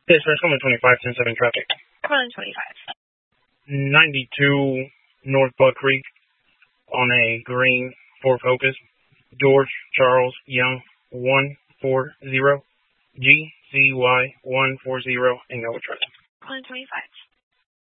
Yes, sir. It's coming 25, 10-7 traffic. Come on, 25. 92 North Buck Creek on a green Ford Focus. George Charles Young 140 GCY 140 and no traffic. Come on, 25.